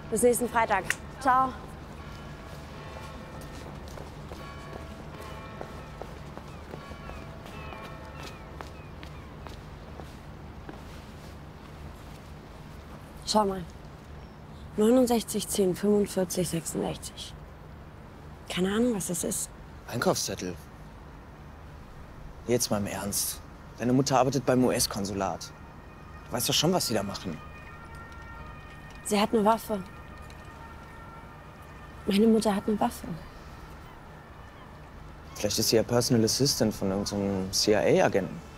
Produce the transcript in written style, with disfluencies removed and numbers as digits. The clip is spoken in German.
Bis nächsten Freitag. Ciao. Schau mal. 69, 10, 45, 66. Keine Ahnung, was das ist. Einkaufszettel. Jetzt mal im Ernst. Deine Mutter arbeitet beim US-Konsulat. Du weißt doch schon, was sie da machen. Sie hat eine Waffe. Meine Mutter hat eine Waffe. Vielleicht ist sie ja Personal Assistant von irgendeinem CIA-Agenten.